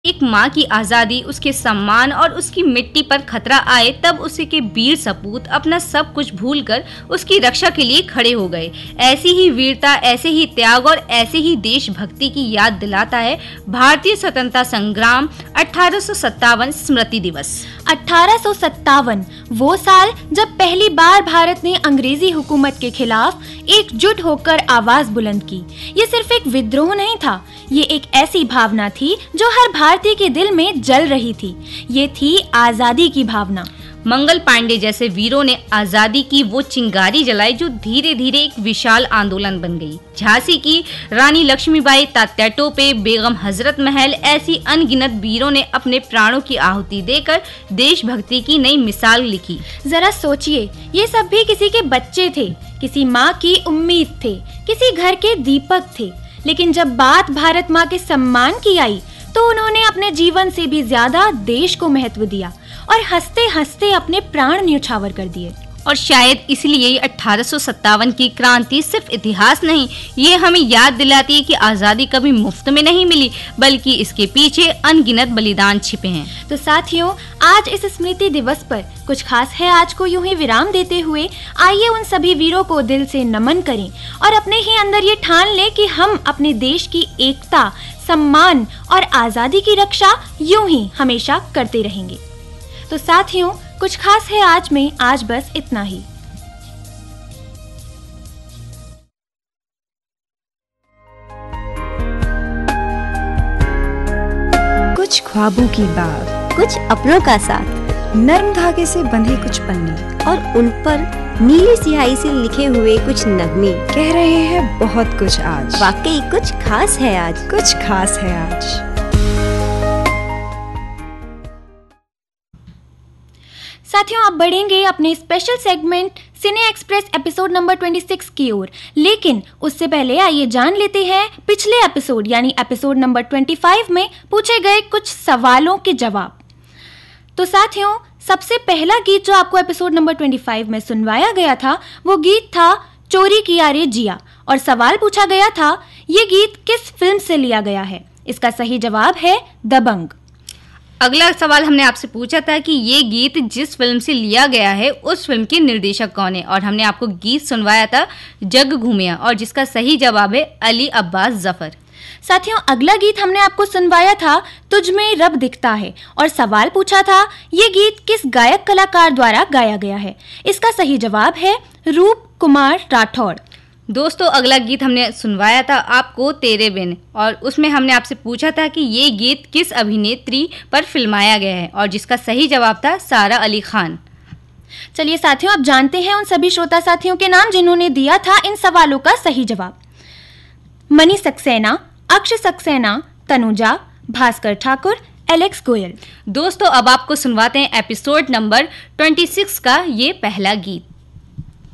एक माँ की आज़ादी, उसके सम्मान और उसकी मिट्टी पर खतरा आए, तब उसके वीर सपूत अपना सब कुछ भूलकर उसकी रक्षा के लिए खड़े हो गए। ऐसी ही वीरता, ऐसे ही त्याग और ऐसे ही देशभक्ति की याद दिलाता है भारतीय स्वतंत्रता संग्राम 1857 स्मृति दिवस। 1857 वो साल जब पहली बार भारत ने अंग्रेजी हुकूमत के खिलाफ एकजुट होकर आवाज बुलंद की। ये सिर्फ एक विद्रोह नहीं था, ये एक ऐसी भावना थी जो हर भारतीय के दिल में जल रही थी। ये थी आजादी की भावना। मंगल पांडे जैसे वीरों ने आजादी की वो चिंगारी जलाई जो धीरे धीरे एक विशाल आंदोलन बन गई। झांसी की रानी लक्ष्मीबाई, तात्या टोपे, बेगम हजरत महल, ऐसी अनगिनत वीरों ने अपने प्राणों की आहुति देकर देशभक्ति की नई मिसाल लिखी। जरा सोचिए, ये सब भी किसी के बच्चे थे, किसी माँ की उम्मीद थे, किसी घर के दीपक थे। लेकिन जब बात भारत माँ के सम्मान की आई तो उन्होंने अपने जीवन से भी ज्यादा देश को महत्व दिया और हंसते हंसते अपने प्राण न्यौछावर कर दिए। और शायद इसलिए 1857 की क्रांति सिर्फ इतिहास नहीं, ये हमें याद दिलाती है कि आज़ादी कभी मुफ्त में नहीं मिली, बल्कि इसके पीछे अनगिनत बलिदान छिपे हैं। तो साथियों, आज इस स्मृति दिवस पर कुछ खास है आज को यूं ही विराम देते हुए आइए उन सभी वीरों को दिल से नमन करें और अपने ही अंदर ये ठान लें कि हम अपने देश की एकता, सम्मान और आज़ादी की रक्षा यूं ही हमेशा करते रहेंगे। तो साथियों, कुछ खास है आज में आज बस इतना ही। कुछ ख्वाबों की बात, कुछ अपनों का साथ, नर्म धागे से बंधे कुछ पन्ने और उन पर नीली स्याही से लिखे हुए कुछ नगमे कह रहे हैं बहुत कुछ आज। वाकई कुछ खास है आज, कुछ खास है आज। साथियों, आप बढ़ेंगे अपने स्पेशल सेगमेंट सिने एक्सप्रेस एपिसोड नंबर 26 की ओर, लेकिन उससे पहले आइए जान लेते हैं पिछले एपिसोड यानी एपिसोड नंबर 25 में पूछे गए कुछ सवालों के जवाब। तो साथियों, सबसे पहला गीत जो आपको एपिसोड नंबर 25 में सुनवाया गया था वो गीत था चोरी किया रे जिया, और सवाल पूछा गया था ये गीत किस फिल्म से लिया गया है। इसका सही जवाब है दबंग। अगला सवाल हमने आपसे पूछा था कि ये गीत जिस फिल्म से लिया गया है उस फिल्म के निर्देशक कौन है, और हमने आपको गीत सुनवाया था जग घूमिया, और जिसका सही जवाब है अली अब्बास जफर। साथियों, अगला गीत हमने आपको सुनवाया था तुझ में रब दिखता है, और सवाल पूछा था ये गीत किस गायक कलाकार द्वारा गाया गया है। इसका सही जवाब है रूप कुमार राठौड़। दोस्तों, अगला गीत हमने सुनवाया था आपको तेरे बिन, और उसमें हमने आपसे पूछा था कि ये गीत किस अभिनेत्री पर फिल्माया गया है, और जिसका सही जवाब था सारा अली खान। चलिए साथियों, अब जानते हैं उन सभी श्रोता साथियों के नाम जिन्होंने दिया था इन सवालों का सही जवाब। मनी सक्सेना, अक्ष सक्सेना, तनुजा, भास्कर ठाकुर, एलेक्स गोयल। दोस्तों, अब आपको सुनवाते हैं एपिसोड नंबर 26 का ये पहला गीत।